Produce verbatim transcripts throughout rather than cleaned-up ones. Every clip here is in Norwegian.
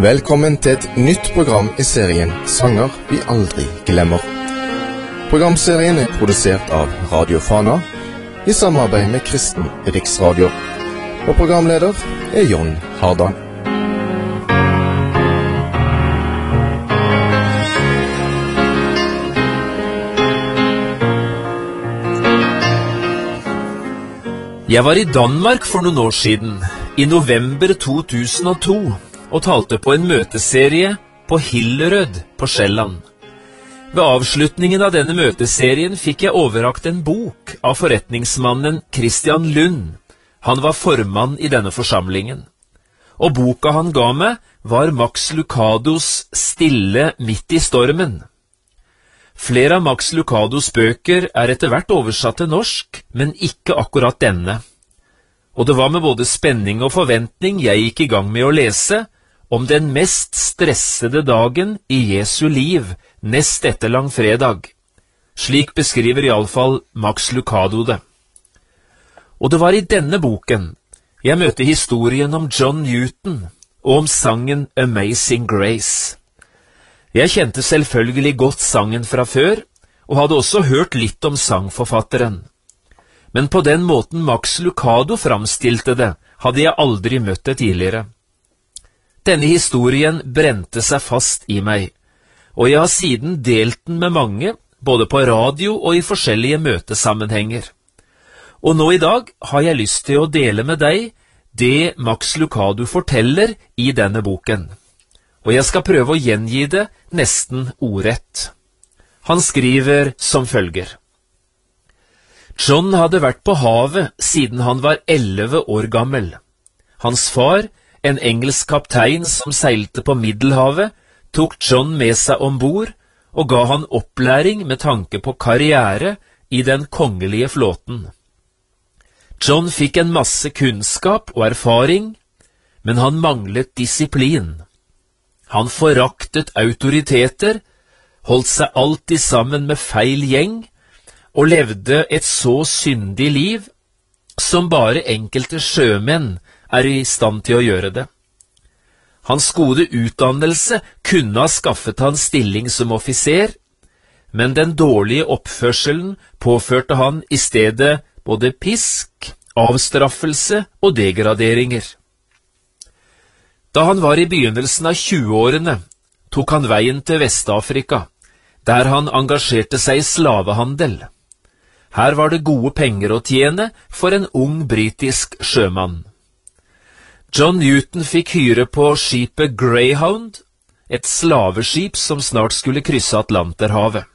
Velkommen til et nytt program i serien Sanger vi aldri glemmer. Programserien er produsert av Radio Fana i samarbeid med Kristen Riksradio. Og programleder er John Hardan. Jeg var i Danmark for noen år siden, i november to tusen og to, og talte på en møteserie på Hillerød på Sjælland. Ved avslutningen av denne møteserien fikk jeg overrakt en bok av forretningsmannen Christian Lund. Han var formann i denne forsamlingen. Og boka han ga meg var Max Lucados Stille midt i stormen. Flere av Max Lucados bøker er etter hvert oversatt til norsk, men ikke akkurat denne. Og det var med både spenning og forventning jeg gikk i gang med å lese om den mest stressede dagen i Jesu liv, nest etter langfredag. Slik beskriver i alle fall Max Lucado det. Og det var i denne boken jeg møtte historien om John Newton og om sangen Amazing Grace. Jeg kjente selvfølgelig godt sangen fra før, og hadde også hørt litt om sangforfatteren. Men på den måten Max Lucado framstilte det, hadde jeg aldri møtt det tidligere. Denne historien brente seg fast i meg, og jeg har siden delt den med mange, både på radio og i forskjellige møtesammenhenger. Og nå i dag har jeg lyst til å dele med deg det Max Lucado forteller i denne boken. Og jeg skal prøve å gjengi det nesten ordrett. Han skriver som følger. John hadde vært på havet siden han var elleve år gammel. Hans far, en engelsk kaptein som seilte på Middelhavet, tok John med seg ombord og ga han opplæring med tanke på karriere i den kongelige flåten. John fikk en masse kunnskap og erfaring, men han manglet disiplin. Han foraktet autoriteter, holdt seg alltid sammen med feil gjeng, og levde et så syndig liv som bare enkelte sjømenn er i stand til å gjøre det. Hans gode utdannelse kunne ha skaffet han stilling som offiser, men den dårlige oppførselen påførte han i stedet både pisk, avstraffelse og degraderinger. Da han var i begynnelsen av tjueårene, tok han veien til Vestafrika, der han engasjerte seg i slavehandel. Her var det gode penger å tjene for en ung britisk sjømann. John Newton fikk hyre på skipet Greyhound, et slaveskip som snart skulle krysse Atlanterhavet.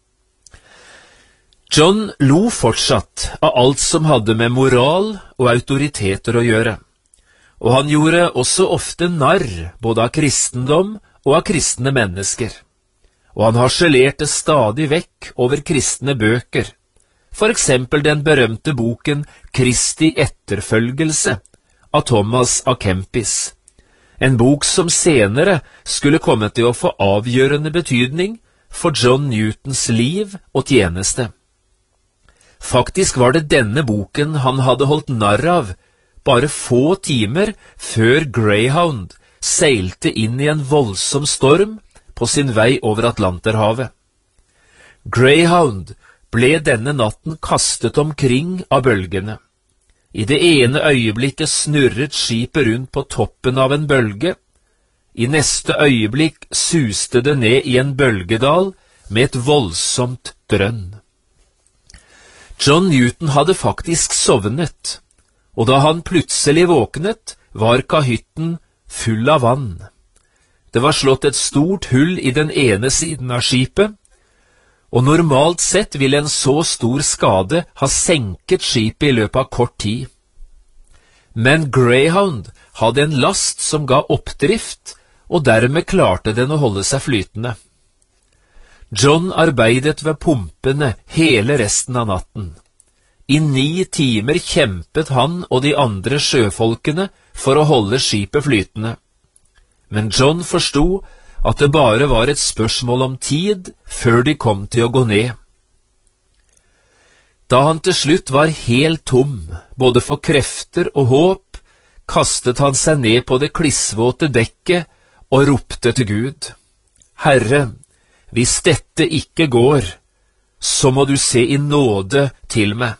John lo fortsatt av alt som hadde med moral og autoriteter å gjøre, og han gjorde også ofte narr både av kristendom og av kristne mennesker. Og han harselerte stadig vekk over kristne bøker, for eksempel den berømte boken Kristi etterfølgelse, av Thomas A. Kempis, en bok som senere skulle komme til å få avgjørende betydning for John Newtons liv og tjeneste. Faktisk var det denne boken han hadde holdt narr av, bare få timer før Greyhound seilte inn i en voldsom storm på sin vei over Atlanterhavet. Greyhound ble denne natten kastet omkring av bølgene. I det ene øyeblikket snurret skipet rundt på toppen av en bølge. I neste øyeblikk suste det ned i en bølgedal med et voldsomt drønn. John Newton hadde faktisk sovnet, og da han plutselig våknet, var kahytten full av vann. Det var slått et stort hull i den ene siden av skipet, og normalt sett ville en så stor skade ha senket skipet i løpet av kort tid. Men Greyhound hadde en last som ga oppdrift, og dermed klarte den å holde seg flytende. John arbeidet ved pumpene hele resten av natten. I ni timer kjempet han og de andre sjøfolkene for å holde skipet flytende. Men John forstod at det bare var et spørsmål om tid før de kom til å gå ned. Da han til slutt var helt tom, både for krefter og håp, kastet han seg ned på det klissvåte dekket og ropte til Gud: Herre, hvis dette ikke går, så må du se i nåde til meg.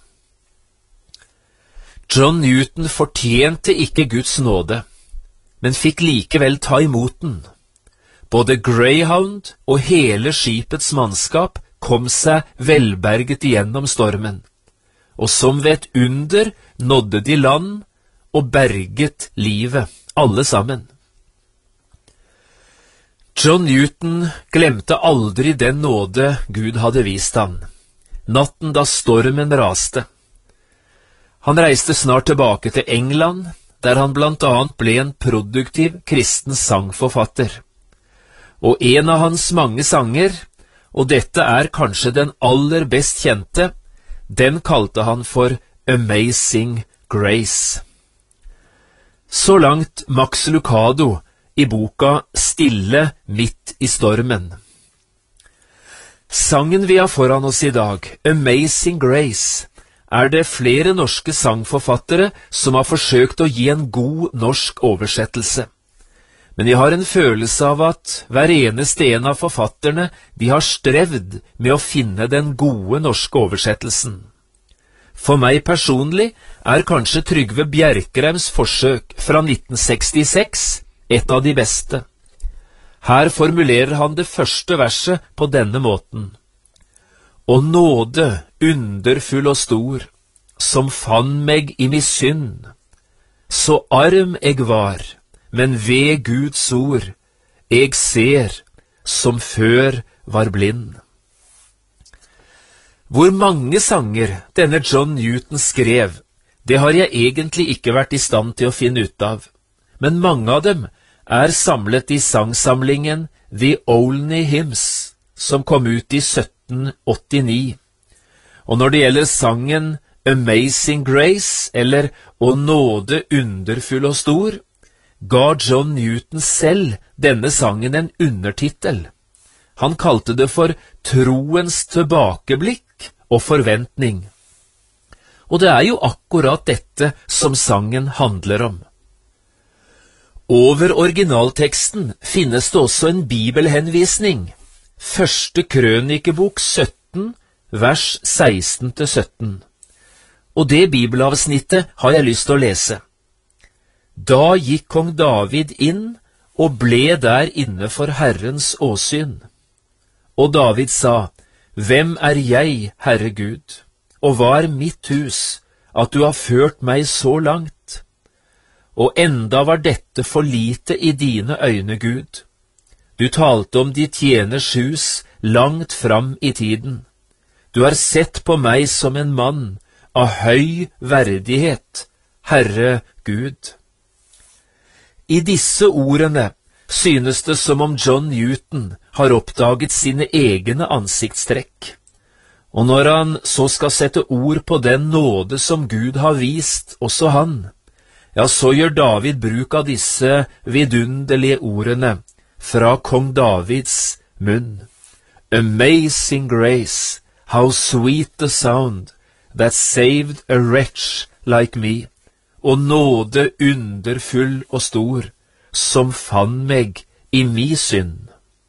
John Newton fortjente ikke Guds nåde, men fikk likevel ta imot den. Både Greyhound og hele skipets mannskap kom seg velberget igjennom stormen, og som ved et under nådde de land og berget livet, alle sammen. John Newton glemte aldri den nåde Gud hadde vist han, natten da stormen raste. Han reiste snart tilbake til England, der han blant annet ble en produktiv kristen sangforfatter. Og en av hans mange sanger, og dette er kanskje den aller best kjente, den kalte han for Amazing Grace. Så langt Max Lucado i boka Stille midt i stormen. Sangen vi har foran oss i dag, Amazing Grace, er det flere norske sangforfattere som har forsøkt å gi en god norsk oversettelse. Men jeg har en følelse av at hver eneste en av forfatterne de har strevd med å finne den gode norske oversettelsen. For meg personlig er kanskje Trygve Bjerkreims forsøk fra nitten sekstiseks et av de beste. Her formulerer han det første verset på denne måten: Og nåde, underfull og stor, som fann meg i mi synd, så arm eg var, men ved Guds ord, eg ser, som før var blind. Hvor mange sanger denne John Newton skrev, det har jeg egentlig ikke vært i stand til å finne ut av, men mange av dem er samlet i sangsamlingen The Olney Hymns, som kom ut i sytten åttini. Og når det gjelder sangen Amazing Grace, eller Å nåde underfull og stor, ga John Newton selv denne sangen en undertitel. Han kalte det for Troens tilbakeblikk og forventning. Og det er jo akkurat dette som sangen handler om. Over originalteksten finnes det også en bibelhenvisning. Første krønikebok sytten, vers seksten til sytten. Og det bibelavsnittet har jeg lyst til å lese. Da gikk kong David inn og ble der inne for Herrens åsyn. Og David sa: Hvem er jeg, Herre Gud, og hva er mitt hus, at du har ført meg så langt? Og enda var dette for lite i dine øyne, Gud. Du talte om de tjeners hus langt fram i tiden. Du har sett på meg som en mann av høy verdighet, Herre Gud. I disse ordene synes det som om John Newton har oppdaget sine egne ansiktstrekk. Og når han så skal sette ord på den nåde som Gud har vist også han, ja, så gjør David bruk av disse vidunderlige ordene fra kong Davids munn. Amazing grace, how sweet the sound that saved a wretch like me, og nåde underfull og stor, som fann meg i mi synd.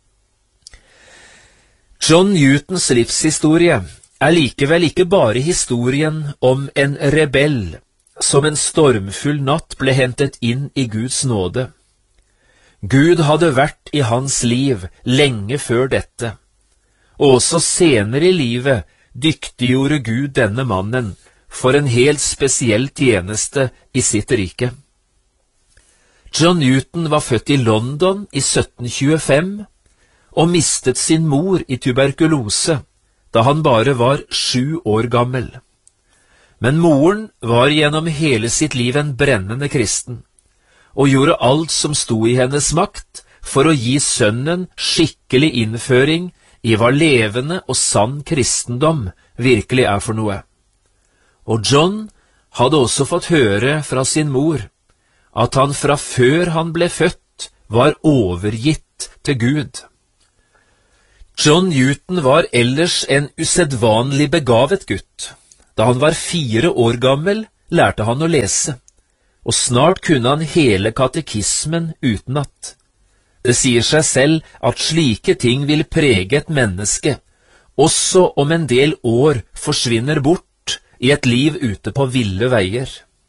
John Newtons livshistorie er likevel ikke bare historien om en rebell som en stormfull natt ble hentet inn i Guds nåde. Gud hadde vært i hans liv lenge før dette, og også senere i livet dyktiggjorde Gud denne mannen for en helt spesiell tjeneste i sitt rike. John Newton var født i London i sytten tjuefem og mistet sin mor i tuberkulose da han bare var sju år gammel. Men moren var gjennom hele sitt liv en brennende kristen, og gjorde alt som sto i hennes makt for å gi sønnen skikkelig innføring i hva levende og sann kristendom virkelig er for noe. Og John hadde også fått høre fra sin mor at han fra før han ble født var overgitt til Gud. John Newton var ellers en usedvanlig begavet gutt. Da han var fire år gammel, lærte han å lese, og snart kunne han hele katekismen utenat. Det sier seg selv at slike ting vil prege et menneske, også om en del år forsvinner bort i et liv ute på ville veier.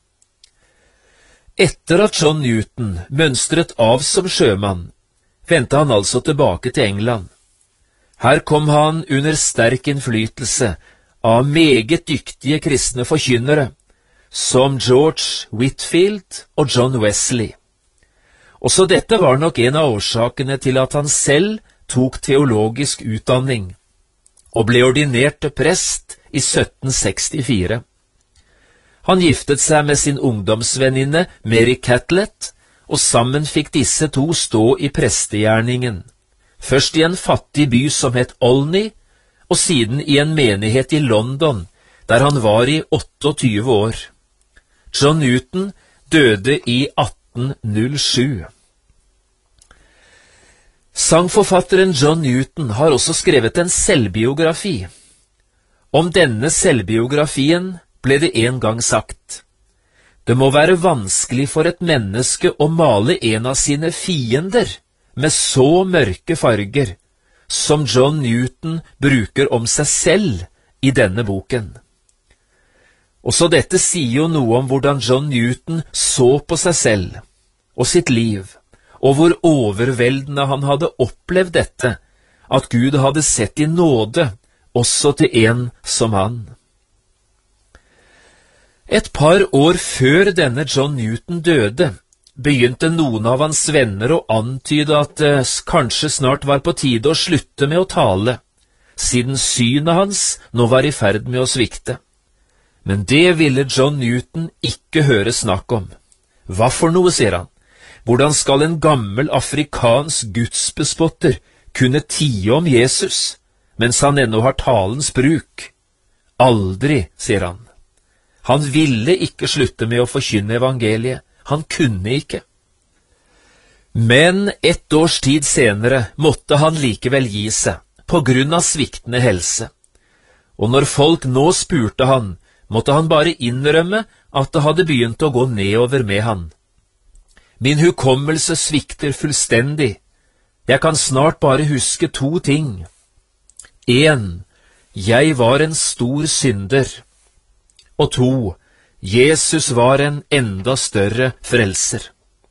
Etter at John Newton mønstret av som sjømann, vendte han altså tilbake til England. Her kom han under sterk innflytelse av meget dyktige kristne forkynnere, som George Whitefield og John Wesley. Også dette var nok en av årsakene til at han selv tok teologisk utdanning og ble ordinert til prest i sytten sekstifire. Han giftet seg med sin ungdomsvenninne Mary Catlett, og sammen fikk disse to stå i prestegjerningen, først i en fattig by som het Olney, og siden i en menighet i London, der han var i tjueåtte år. John Newton døde i atten null sju. Sangforfatteren John Newton har også skrevet en selvbiografi. Om denne selvbiografien ble det en gang sagt: det må være vanskelig for et menneske å male en av sine fiender med så mørke farger som John Newton bruker om seg selv i denne boken. Også dette sier jo noe om hvordan John Newton så på seg selv og sitt liv, og hvor overveldende han hadde opplevd dette, at Gud hadde sett i nåde også til en som han. Et par år før denne John Newton døde, begynte noen av hans venner å antyde at det kanskje snart var på tide å slutte med å tale, siden synet hans nå var i ferd med å svikte. Men det ville John Newton ikke høre snakk om. Hva for noe, sier han? Hvordan skal en gammel afrikansk gudsbespotter kunne tie om Jesus, mens han ennå har talens bruk? Aldri, sier han. Han ville ikke slutte med å forkynne evangeliet. Han kunne ikke. Men ett års tid senere måtte han likevel gi seg, på grunn av sviktende helse. Og når folk nå spurte han, måtte han bare innrømme at det hadde begynt å gå nedover med han. Min hukommelse svikter fullstendig. Jeg kan snart bare huske to ting. En, jeg var en stor synder. Og to, Jesus var en enda større frelser.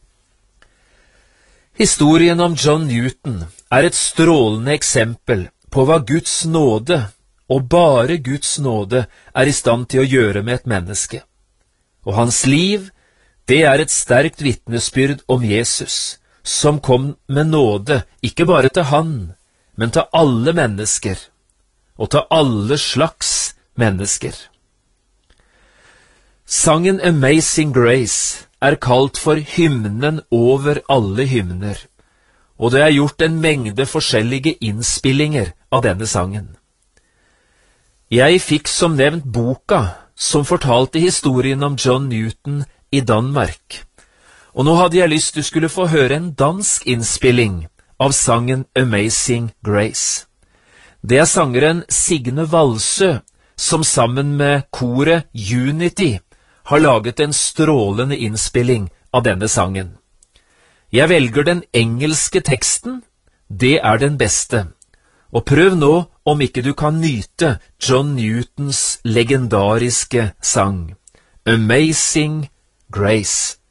Historien om John Newton er et strålende eksempel på hva Guds nåde, og bare Guds nåde, er i stand til å gjøre med et menneske. Og hans liv, det er et sterkt vitnesbyrd om Jesus, som kom med nåde, ikke bare til han, men til alle mennesker, og til alle slags mennesker. Sangen Amazing Grace er kalt for hymnen over alle hymner, og det er gjort en mengde forskjellige innspillinger av denne sangen. Jeg fikk som nevnt boka som fortalte historien om John Newton i Danmark, og nå hadde jeg lyst du skulle få høre en dansk innspilling av sangen Amazing Grace. Det er sangeren Signe Valsø, som sammen med koret Unity har laget en strålende innspilling av denne sangen. Jeg velger den engelske teksten, det er den beste. Og prøv nå om ikke du kan nyte John Newtons legendariske sang, Amazing Grace.